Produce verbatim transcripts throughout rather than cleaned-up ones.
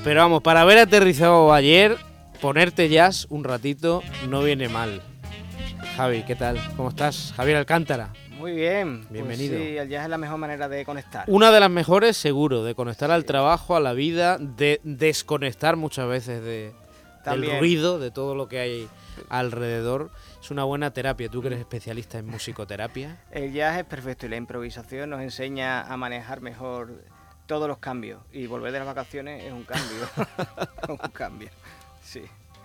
Pero vamos, para haber aterrizado ayer, ponerte jazz un ratito no viene mal. Javi, ¿qué tal? ¿Cómo estás? Javier Alcántara. Muy bien. Bienvenido. Pues sí, el jazz es la mejor manera de conectar. Una de las mejores, seguro, de conectar Sí. al trabajo, a la vida, de desconectar muchas veces de, del ruido, de todo lo que hay alrededor. Es una buena terapia. Tú que eres especialista en musicoterapia. El jazz es perfecto y la improvisación nos enseña a manejar mejor todos los cambios. Y volver de las vacaciones es un cambio. un cambio, sí.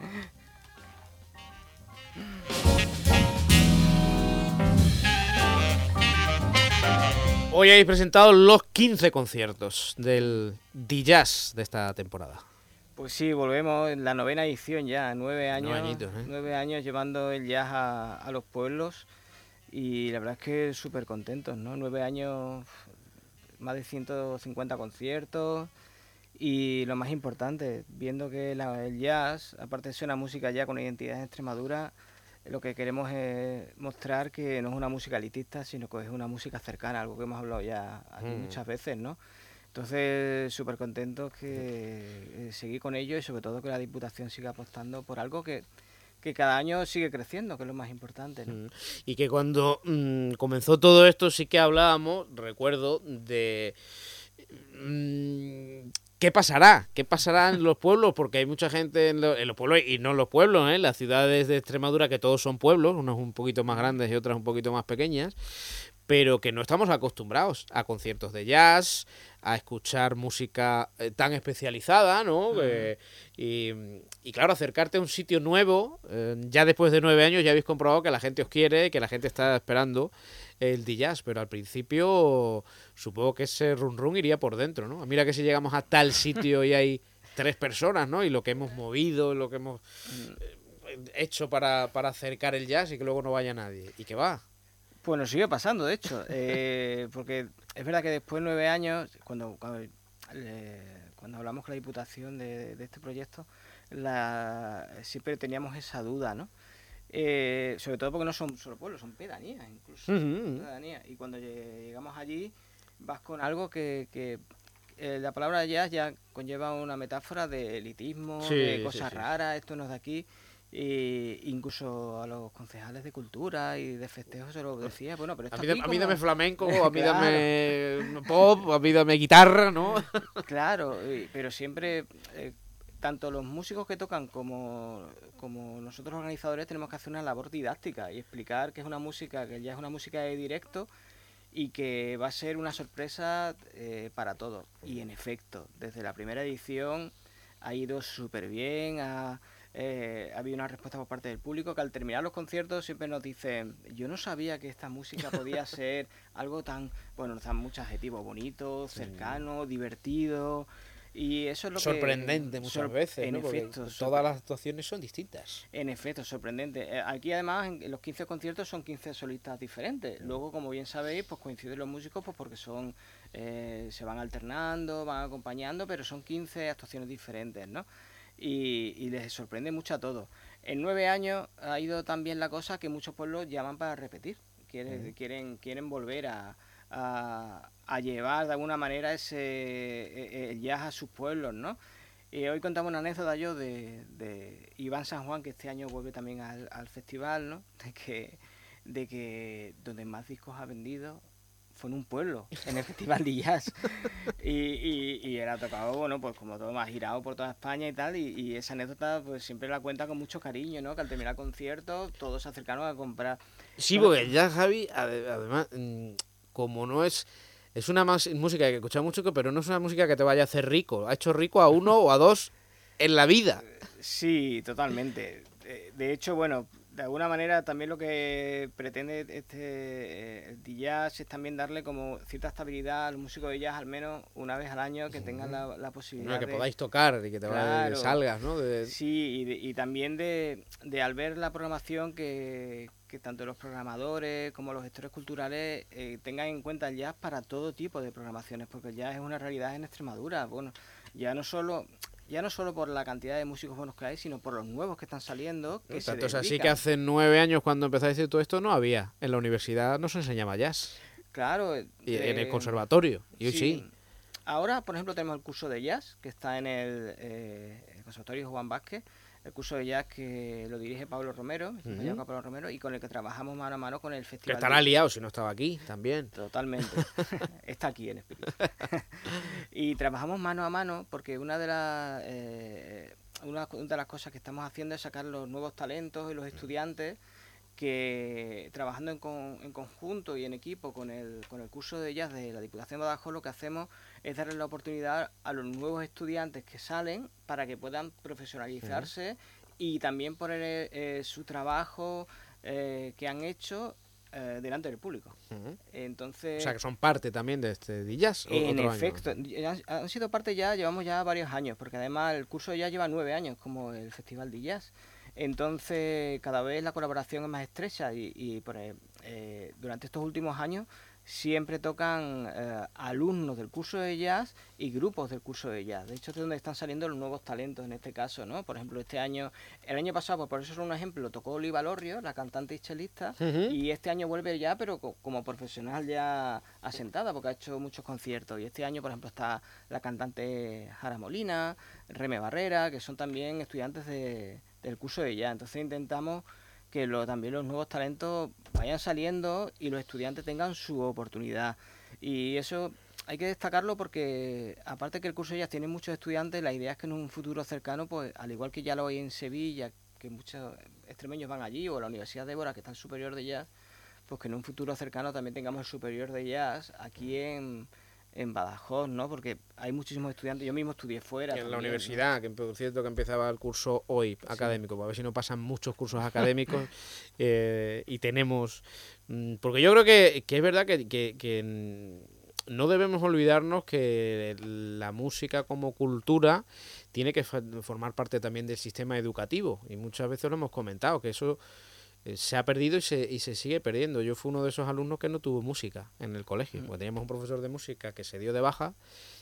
Hoy habéis presentado los quince conciertos del D-Jazz de esta temporada. Pues sí, volvemos en la novena edición ya, nueve años, Nueve añitos, ¿eh? nueve años llevando el jazz a, a los pueblos y la verdad es que súper contentos, ¿no? Nueve años, más de ciento cincuenta conciertos y lo más importante, viendo que la, el jazz, aparte de ser una música ya con identidad en Extremadura, lo que queremos es mostrar que no es una música elitista, sino que es una música cercana, algo que hemos hablado ya aquí mm. muchas veces, ¿no? Entonces, súper contentos que eh, seguir con ello y sobre todo que la Diputación siga apostando por algo que, que cada año sigue creciendo, que es lo más importante, ¿no? Y que cuando mmm, comenzó todo esto sí que hablábamos, recuerdo, de... Mmm, ¿Qué pasará? ¿Qué pasará en los pueblos? Porque hay mucha gente en, lo, en los pueblos y no en los pueblos, ¿eh? En las ciudades de Extremadura, que todos son pueblos, unos un poquito más grandes y otras un poquito más pequeñas, pero que no estamos acostumbrados a conciertos de jazz, a escuchar música eh, tan especializada, ¿no? Uh-huh. Eh, y, y claro, acercarte a un sitio nuevo, eh, ya después de nueve años ya habéis comprobado que la gente os quiere, que la gente está esperando el D-Jazz, pero al principio supongo que ese run run iría por dentro, ¿no? Mira que si llegamos a tal sitio y hay tres personas, ¿no? Y lo que hemos movido, lo que hemos eh, hecho para, para acercar el jazz y que luego no vaya nadie. ¿Y qué va? Pues nos sigue pasando, de hecho, eh, porque es verdad que después de nueve años, cuando, cuando, eh, cuando hablamos con la Diputación de, de este proyecto, la, siempre teníamos esa duda, ¿no? Eh, sobre todo porque no son solo pueblos, son pedanías incluso. Uh-huh. Pedanías. Y cuando llegamos allí, vas con algo que, que eh, la palabra jazz ya conlleva una metáfora de elitismo, sí, de cosas sí, sí. raras, esto no es de aquí. E incluso a los concejales de cultura y de festejos se lo decía, bueno, pero esto a mí, aquí a como... mí dame flamenco, a mí claro. dame pop, a mí dame guitarra, ¿no? Claro, pero siempre, eh, tanto los músicos que tocan como, como nosotros organizadores tenemos que hacer una labor didáctica y explicar que es una música, que ya es una música de directo y que va a ser una sorpresa eh, para todos. Y en efecto, desde la primera edición ha ido súper bien, ha... Eh, ha habido una respuesta por parte del público que al terminar los conciertos siempre nos dicen, yo no sabía que esta música podía ser algo tan, bueno, nos dan muchos adjetivos, bonito, cercano, sí. divertido, y eso es lo sorprendente que... muchas sor- veces, en ¿no? efecto, todas las actuaciones son distintas. En efecto, sorprendente. Aquí además en los quince conciertos son quince solistas diferentes. Luego, como bien sabéis, pues coinciden los músicos pues porque son eh, se van alternando, van acompañando, pero son quince actuaciones diferentes, ¿no? Y, y les sorprende mucho a todos. En nueve años ha ido también la cosa que muchos pueblos llaman para repetir. Quieren, uh-huh. quieren, quieren volver a, a, a llevar de alguna manera ese el jazz a sus pueblos, ¿no? Y hoy contamos una anécdota yo de, de Iván San Juan, que este año vuelve también al, al festival, ¿no? De que, de que donde más discos ha vendido fue en un pueblo, en el Festival de Jazz. Y, y, y él ha tocado, bueno, pues como todo, más girado por toda España y tal, y, y esa anécdota pues siempre la cuenta con mucho cariño, ¿no? Que al terminar conciertos todos se acercaron a comprar. Sí, bueno, porque ya Javi, además, como no es... Es una más música que escuchas mucho, pero no es una música que te vaya a hacer rico. Ha hecho rico a uno o a dos en la vida. Sí, totalmente. De hecho, bueno... De alguna manera también lo que pretende este eh, el jazz es también darle como cierta estabilidad a los músicos de jazz, al menos una vez al año, que tengan la, la posibilidad no, que de... podáis tocar y que te claro, salgas, ¿no? De... Sí, y, de, y también de, de al ver la programación que, que tanto los programadores como los gestores culturales eh, tengan en cuenta el jazz para todo tipo de programaciones, porque el jazz es una realidad en Extremadura. Bueno, ya no solo... Ya no solo por la cantidad de músicos buenos que hay, sino por los nuevos que están saliendo. Que no, se tanto es así dedican. que hace nueve años cuando empezáis a decir todo esto no había. En la universidad no se enseñaba jazz. Claro. Y eh, en el conservatorio. Y hoy sí. sí. ahora, por ejemplo, tenemos el curso de jazz, que está en el, eh, el Conservatorio Juan Vázquez, el curso de jazz que lo dirige Pablo Romero, mi compañero Uh-huh. Pablo Romero, y con el que trabajamos mano a mano con el Que Festival estará de... liado si no estaba aquí también. Totalmente. Está aquí en espíritu. Y trabajamos mano a mano porque una de las eh, una de las cosas que estamos haciendo es sacar los nuevos talentos y los estudiantes que trabajando en, con, en conjunto y en equipo con el, con el curso de jazz de la Diputación de Badajoz, lo que hacemos es darle la oportunidad a los nuevos estudiantes que salen para que puedan profesionalizarse uh-huh. y también poner eh, su trabajo eh, que han hecho eh, delante del público. Uh-huh. Entonces, o sea, que son parte también de este de jazz. En otro efecto, año. Han, han sido parte ya, llevamos ya varios años, porque además el curso ya lleva nueve años como el Festival de Jazz. Entonces, cada vez la colaboración es más estrecha y, y por, eh, durante estos últimos años siempre tocan eh, alumnos del curso de jazz y grupos del curso de jazz. De hecho, es de donde están saliendo los nuevos talentos en este caso, ¿no? Por ejemplo, este año, el año pasado, pues por eso es un ejemplo, tocó Oliva Lorrio, la cantante y chelista, uh-huh. y este año vuelve ya, pero co- como profesional ya asentada, porque ha hecho muchos conciertos. Y este año, por ejemplo, está la cantante Jara Molina, Reme Barrera, que son también estudiantes de, del curso de jazz. Entonces intentamos que lo, también los nuevos talentos vayan saliendo y los estudiantes tengan su oportunidad. Y eso hay que destacarlo porque, aparte que el curso de jazz tiene muchos estudiantes, la idea es que en un futuro cercano, pues al igual que ya lo hay en Sevilla, que muchos extremeños van allí, o la Universidad de Évora, que está el superior de jazz, pues que en un futuro cercano también tengamos el superior de jazz aquí en... en Badajoz, ¿no? Porque hay muchísimos estudiantes, yo mismo estudié fuera. En también, la universidad, ¿no? Que por cierto que empezaba el curso hoy académico, sí. Para ver si no pasan muchos cursos académicos eh, y tenemos... Porque yo creo que, que es verdad que, que, que no debemos olvidarnos que la música como cultura tiene que formar parte también del sistema educativo y muchas veces lo hemos comentado, que eso... se ha perdido y se, y se sigue perdiendo. Yo fui uno de esos alumnos que no tuvo música en el colegio, mm. porque teníamos un profesor de música que se dio de baja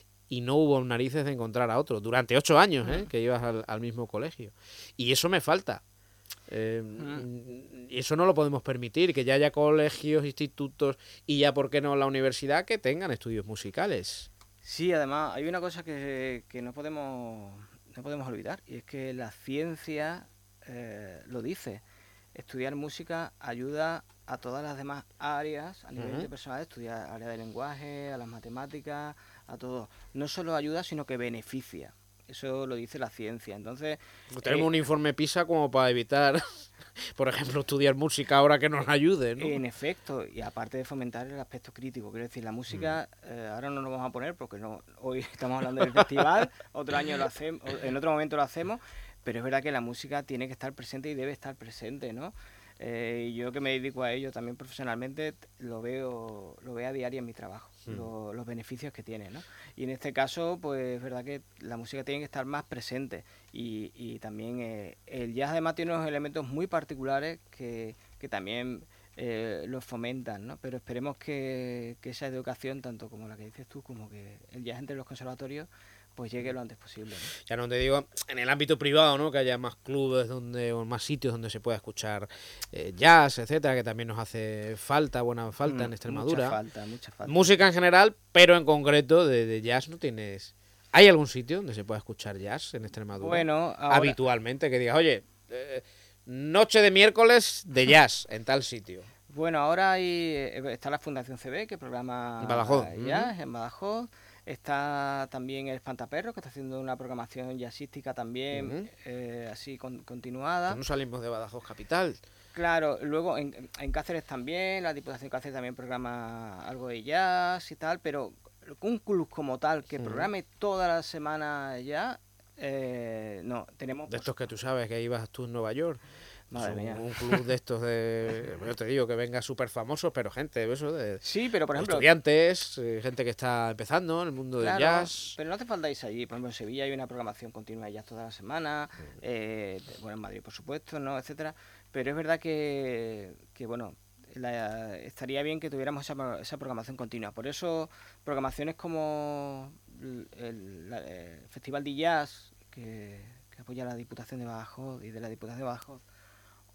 y no hubo narices de encontrar a otro durante ocho años, ¿eh? mm. que ibas al, al mismo colegio. Y eso me falta. Eh, mm. Y eso no lo podemos permitir, que ya haya colegios, institutos y ya, ¿por qué no la universidad, que tengan estudios musicales? Sí, además hay una cosa que, que no podemos no podemos olvidar, y es que la ciencia eh, lo dice. Estudiar música ayuda a todas las demás áreas a nivel uh-huh. de personal, estudiar área de lenguaje, a las matemáticas, a todo. No solo ayuda, sino que beneficia. Eso lo dice la ciencia. Entonces pues tenemos eh, un informe PISA como para evitar, por ejemplo, estudiar música ahora que nos ayude, ¿no? En efecto, y aparte de fomentar el aspecto crítico, quiero decir, la música uh-huh. eh, ahora no nos vamos a poner porque no hoy estamos hablando del festival, otro año lo hacemos, en otro momento lo hacemos. Pero es verdad que la música tiene que estar presente y debe estar presente, ¿no? Eh, y yo que me dedico a ello también profesionalmente lo veo lo veo a diario en mi trabajo, mm. lo, los beneficios que tiene, ¿no? Y en este caso, pues es verdad que la música tiene que estar más presente y, y también eh, el jazz además tiene unos elementos muy particulares que, que también eh, los fomentan, ¿no? Pero esperemos que, que esa educación, tanto como la que dices tú, como que el jazz entre los conservatorios, pues llegue lo antes posible, ¿no? Ya no te digo en el ámbito privado, ¿no? Que haya más clubes donde o más sitios donde se pueda escuchar eh, jazz, etcétera, que también nos hace falta, buena falta mm, en Extremadura. Mucha falta, mucha falta. Música en general, pero en concreto de, de jazz no tienes. ¿Hay algún sitio donde se pueda escuchar jazz en Extremadura? Bueno, ahora... habitualmente, que digas, oye, eh, noche de miércoles de jazz en tal sitio. Bueno, ahora hay, está la Fundación C B, que programa Badajoz. jazz uh-huh. en Badajoz. Está también el Espantaperros, que está haciendo una programación jazzística también, uh-huh. eh, así con, continuada. Pues no salimos de Badajoz capital. Claro, luego en, en Cáceres también, la Diputación de Cáceres también programa algo de jazz y tal, pero un club como tal que uh-huh. programe toda la semana ya, eh, no, tenemos... De estos que tú sabes que ibas tú en Nueva York. Madre mía. Un club de estos de... Yo te digo que venga súper famosos, pero gente, eso de... Sí, pero por ejemplo... Estudiantes, eh, gente que está empezando en el mundo claro, del jazz... pero no hace falta irse allí. Por ejemplo, en Sevilla hay una programación continua de jazz toda la semana, mm. eh, bueno, en Madrid, por supuesto, ¿no? Etcétera. Pero es verdad que, que bueno, la, estaría bien que tuviéramos esa, esa programación continua. Por eso, programaciones como el, el, el Festival de Jazz, que, que apoya la Diputación de Badajoz y de la Diputación de Badajoz,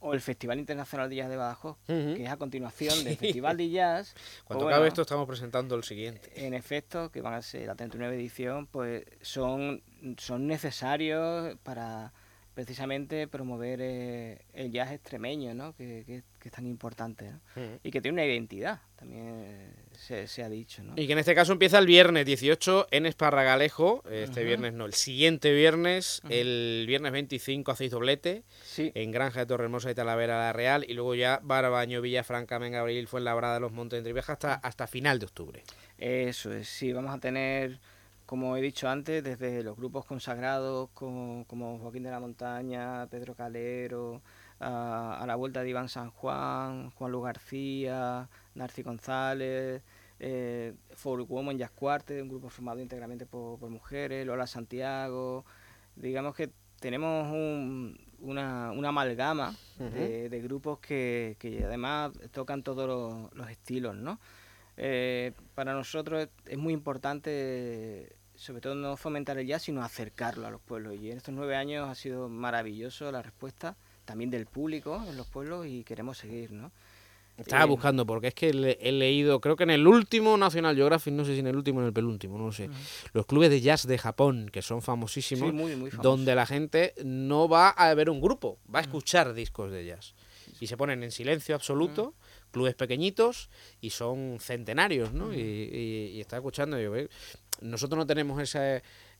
o el Festival Internacional de Jazz de Badajoz, Uh-huh. que es a continuación del Festival de Jazz. Cuando pues, acabe bueno, esto estamos presentando el siguiente. En efecto, que van a ser la treinta y nueva edición, pues son, son necesarios para precisamente promover eh, el jazz extremeño, ¿no? Que, que, que es tan importante, ¿no? Uh-huh. Y que tiene una identidad, también eh, se, se ha dicho, ¿no? Y que en este caso empieza el viernes dieciocho en Esparragalejo, este Uh-huh. viernes no, el siguiente viernes, Uh-huh. el viernes veinticinco hacéis doblete, Sí. en Granja de Torrehermosa y Talavera La Real, y luego ya Barbaño, Villafranca, Mengabril, Fuenlabrada, Los Montes de Entrevieja hasta, hasta final de octubre. Eso es, sí, vamos a tener, como he dicho antes, desde los grupos consagrados como, como Joaquín de la Montaña, Pedro Calero, a, a la vuelta de Iván San Juan, Juan Luis García, Narci González, eh, For Women Jazz Quartet, un grupo formado íntegramente por, por mujeres, Lola Santiago. Digamos que tenemos un, una, una amalgama Uh-huh. de, de grupos que, que además tocan todos los, los estilos, ¿no? Eh, para nosotros es muy importante, sobre todo no fomentar el jazz, sino acercarlo a los pueblos. Y en estos nueve años ha sido maravilloso la respuesta, también del público en los pueblos, y queremos seguir, ¿no? Estaba Eh, buscando, porque es que le- he leído, creo que en el último National Geographic, no sé si en el último o en el penúltimo, no lo sé, Ujú. los clubes de jazz de Japón, que son Sí, famosísimos, muy, muy famoso. donde la gente no va a ver un grupo, va a Ujú. escuchar discos de jazz. Y se ponen en silencio absoluto, clubes pequeñitos, y son centenarios, ¿no? Ujú. Y, y, y está escuchando, y yo, "Ve, nosotros no tenemos ese,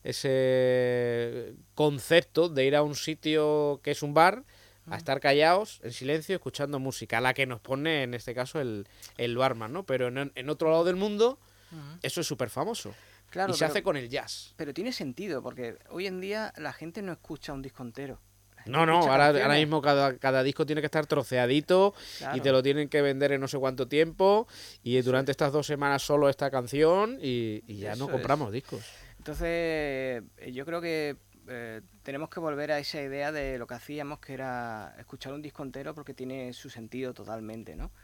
ese concepto de ir a un sitio que es un bar, a estar callados, en silencio, escuchando música, la que nos pone en este caso el, el barman, ¿no? Pero en, en otro lado del mundo Ujú. eso es súper famoso. Claro, y se pero, hace con el jazz. pero tiene sentido, porque hoy en día la gente no escucha un disco entero. La gente No, no, escucha ahora, canciones. ahora mismo cada, cada disco tiene que estar troceadito Claro. y te lo tienen que vender en no sé cuánto tiempo y Eso durante es. estas dos semanas solo esta canción y, y ya Eso no es. compramos discos. Entonces, eh, yo creo que eh, tenemos que volver a esa idea de lo que hacíamos, que era escuchar un disco entero, porque tiene su sentido totalmente, ¿no?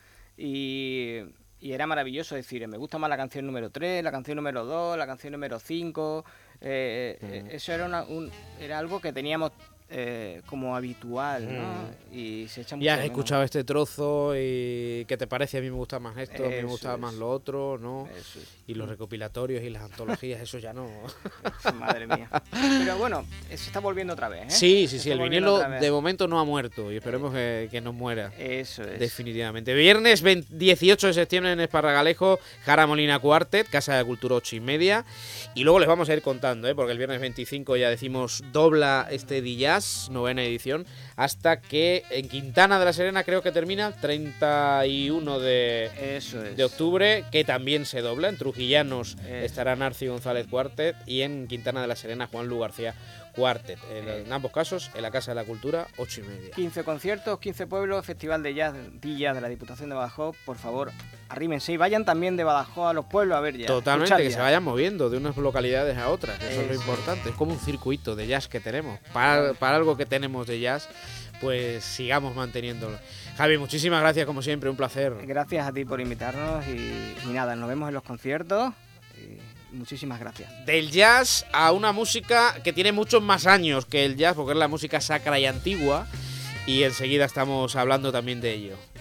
Y, y era maravilloso decir, me gusta más la canción número tres, la canción número dos, la canción número cinco. Eh, eh, Mm. eso era, una, un, era algo que teníamos eh, como habitual, ¿no? Mm. Y se echa mucho Ya has de menos. escuchado este trozo y ¿qué te parece? A mí me gusta más esto, a mí me Eso gusta más es. lo otro, ¿no? Eso es. Y los recopilatorios y las antologías, eso ya no. Madre mía. Pero bueno, se está volviendo otra vez, ¿eh? Sí, sí, Se sí, está el volviendo vinilo otra vez. de momento no ha muerto y esperemos que, que no muera. Eso es. Definitivamente. Viernes veinte dieciocho de septiembre en Esparragalejo, Jara Molina Quartet, Casa de Cultura ocho y media. Y luego les vamos a ir contando, ¿eh? Porque el viernes veinticinco ya decimos dobla este D-Jazz, novena edición, hasta que en Quintana de la Serena creo que termina el treinta y uno de, Eso es. de octubre, que también se dobla. En Trujillanos Eso. estará Narci González Quartet y en Quintana de la Serena Juan Lu García Quartet. En, Eh. en ambos casos en la Casa de la Cultura ocho y media. quince conciertos, quince pueblos, Festival de Jazz, D-Jazz de la Diputación de Badajoz. Por favor, arrímense y vayan también de Badajoz a los pueblos a ver jazz. Totalmente, escuchar que jazz. se vayan moviendo de unas localidades a otras, que eso es lo Eso. importante. Es como un circuito de jazz que tenemos. Para, para algo que tenemos de jazz, pues sigamos manteniéndolo. Javi, muchísimas gracias como siempre, un placer. Gracias a ti por invitarnos y, y nada, nos vemos en los conciertos. Y muchísimas gracias. Del jazz a una música que tiene muchos más años que el jazz, porque es la música sacra y antigua, y enseguida estamos hablando también de ello.